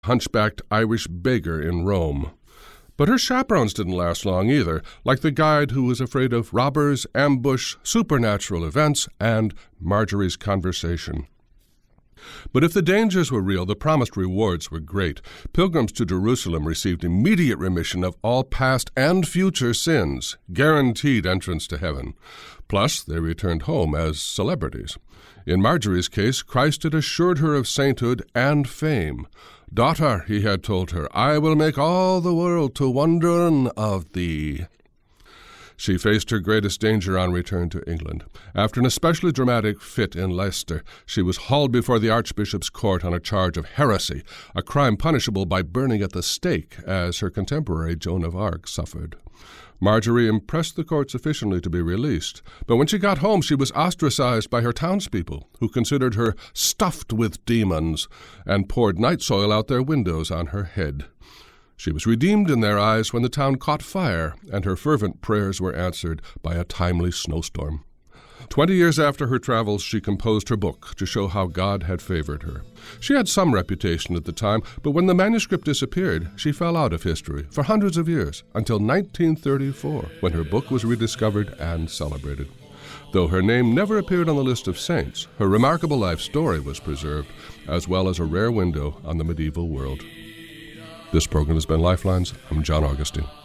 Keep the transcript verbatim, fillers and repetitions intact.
hunchbacked Irish beggar in Rome. But her chaperones didn't last long either, like the guide who was afraid of robbers, ambush, supernatural events, and Marjorie's conversation. But if the dangers were real, the promised rewards were great. Pilgrims to Jerusalem received immediate remission of all past and future sins, guaranteed entrance to heaven. Plus, they returned home as celebrities. In Marjorie's case, Christ had assured her of sainthood and fame. "Daughter," he had told her, "I will make all the world to wonderen of thee." She faced her greatest danger on return to England. After an especially dramatic fit in Leicester, she was hauled before the Archbishop's court on a charge of heresy, a crime punishable by burning at the stake, as her contemporary Joan of Arc suffered. Marjorie impressed the court sufficiently to be released, but when she got home she was ostracized by her townspeople, who considered her stuffed with demons and poured night soil out their windows on her head. She was redeemed in their eyes when the town caught fire, and her fervent prayers were answered by a timely snowstorm. Twenty years after her travels, she composed her book to show how God had favored her. She had some reputation at the time, but when the manuscript disappeared, she fell out of history for hundreds of years, until nineteen thirty-four, when her book was rediscovered and celebrated. Though her name never appeared on the list of saints, her remarkable life story was preserved, as well as a rare window on the medieval world. This program has been Lifelines. I'm John Augustine.